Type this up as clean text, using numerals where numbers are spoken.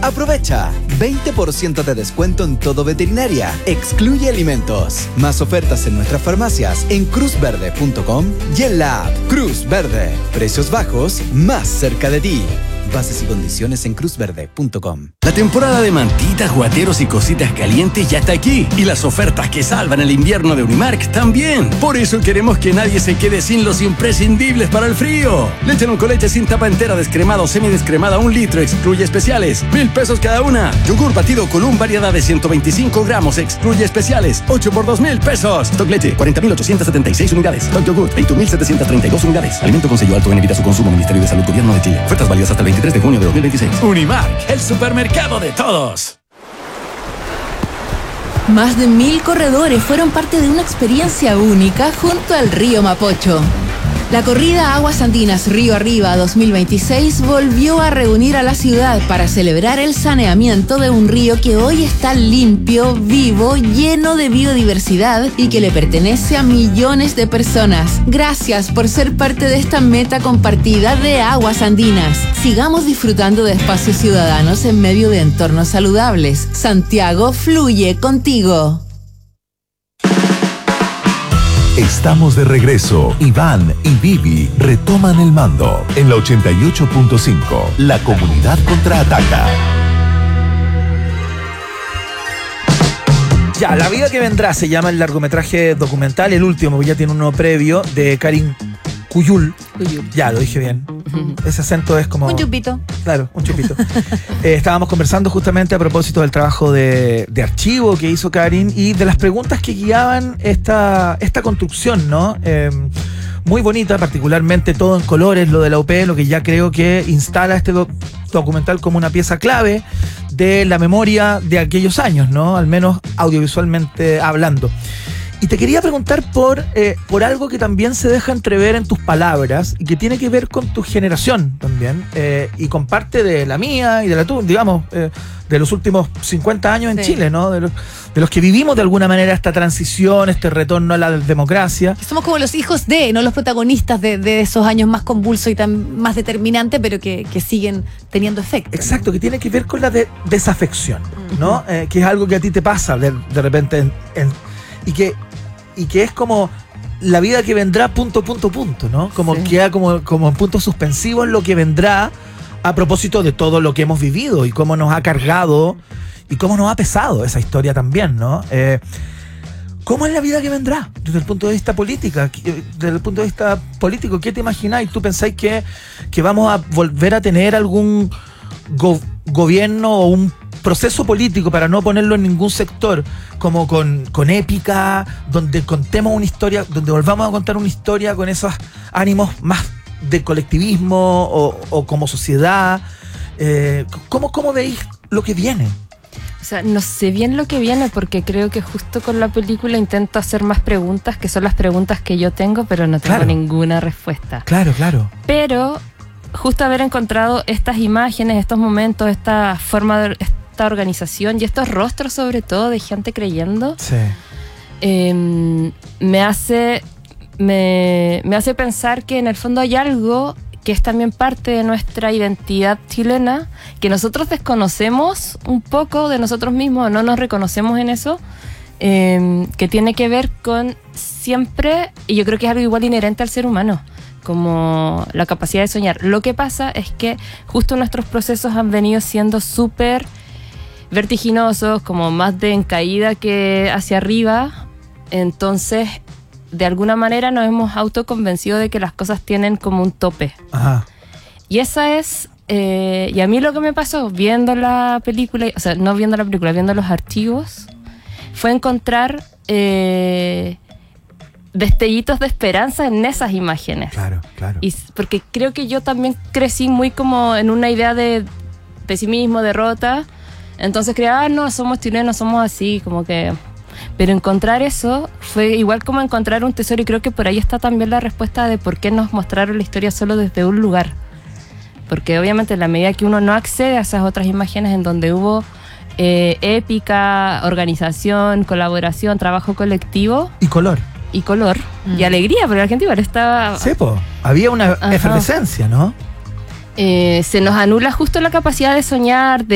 Aprovecha 20% de descuento en todo veterinaria. Excluye alimentos. Más ofertas en nuestras farmacias en cruzverde.com y en la app Cruz Verde. Precios bajos más cerca de ti. Bases y condiciones en cruzverde.com. La temporada de mantitas, guateros y cositas calientes ya está aquí. Y las ofertas que salvan el invierno de Unimark también. Por eso queremos que nadie se quede sin los imprescindibles para el frío. Leche en un coleche sin tapa entera, descremada o semidescremada, 1 litro, excluye especiales, 1,000 pesos cada una. Yogur batido Column, variedad de 125 gramos, excluye especiales, 8 por 2,000 pesos. Stock leche, 40.876 unidades. Stock yogur, 21.732 unidades. Alimento con sello alto, evita su consumo. Ministerio de Salud, Gobierno de Chile. Ofertas válidas hasta el 23 de junio de 2026. Unimark, el supermercado de todos. Más de 1,000 corredores fueron parte de una experiencia única junto al río Mapocho. La corrida Aguas Andinas Río Arriba 2026 volvió a reunir a la ciudad para celebrar el saneamiento de un río que hoy está limpio, vivo, lleno de biodiversidad y que le pertenece a millones de personas. Gracias por ser parte de esta meta compartida de Aguas Andinas. Sigamos disfrutando de espacios ciudadanos en medio de entornos saludables. Santiago fluye contigo. Estamos de regreso. Iván y Vivi retoman el mando. En la 88.5, la comunidad contraataca. Ya, La vida que vendrá se llama el largometraje documental, el último, ya tiene uno previo, de Karin Cuyul. Ya, lo dije bien. Ese acento es como... Un chupito. Claro, un chupito. Estábamos conversando justamente a propósito del trabajo de archivo que hizo Karin y de las preguntas que guiaban esta construcción, ¿no? Muy bonita, particularmente todo en colores, lo de la UP, lo que ya creo que instala este documental como una pieza clave de la memoria de aquellos años, ¿no? Al menos audiovisualmente hablando. Y te quería preguntar por algo que también se deja entrever en tus palabras y que tiene que ver con tu generación también, y con parte de la mía y de la tuya, digamos, de los últimos 50 años en Chile, ¿no? De los que vivimos de alguna manera esta transición, este retorno a la democracia. Somos como los hijos no los protagonistas de esos años más convulsos y más determinantes, pero que siguen teniendo efecto. Exacto, que tiene que ver con la desafección, ¿no? Que es algo que a ti te pasa de repente y que es como la vida que vendrá punto, ¿no? Como queda como en puntos suspensivos lo que vendrá a propósito de todo lo que hemos vivido y cómo nos ha cargado y cómo nos ha pesado esa historia también, ¿no? ¿Cómo es la vida que vendrá desde el punto de vista político? Desde el punto de vista político, ¿qué te imagináis? ¿Tú pensáis que vamos a volver a tener algún gobierno o un proceso político, para no ponerlo en ningún sector, como con épica, donde contemos una historia, donde volvamos a contar una historia con esos ánimos más de colectivismo o como sociedad? ¿Cómo veis lo que viene? O sea, no sé bien lo que viene, porque creo que justo con la película intento hacer más preguntas, que son las preguntas que yo tengo, pero no tengo ninguna respuesta. Claro. Pero justo haber encontrado estas imágenes, estos momentos, esta forma de esta organización y estos rostros sobre todo de gente creyendo, me hace pensar que en el fondo hay algo que es también parte de nuestra identidad chilena, que nosotros desconocemos un poco de nosotros mismos, no nos reconocemos en eso, que tiene que ver con siempre, y yo creo que es algo igual inherente al ser humano, como la capacidad de soñar. Lo que pasa es que justo nuestros procesos han venido siendo súper vertiginosos, como más de en caída que hacia arriba. Entonces, de alguna manera nos hemos autoconvencido de que las cosas tienen como un tope. Ajá. Y esa es... y a mí lo que me pasó viendo la película, o sea, no viendo la película, viendo los archivos, fue encontrar destellitos de esperanza en esas imágenes. Claro. Y porque creo que yo también crecí muy como en una idea de pesimismo, derrota. Entonces creía, no, somos chilenos, somos así, como que... Pero encontrar eso fue igual como encontrar un tesoro, y creo que por ahí está también la respuesta de por qué nos mostraron la historia solo desde un lugar. Porque obviamente en la medida que uno no accede a esas otras imágenes en donde hubo épica, organización, colaboración, trabajo colectivo... Y color. Y alegría, porque la gente igual estaba... Sí, había una efervescencia, ¿no? Se nos anula justo la capacidad de soñar,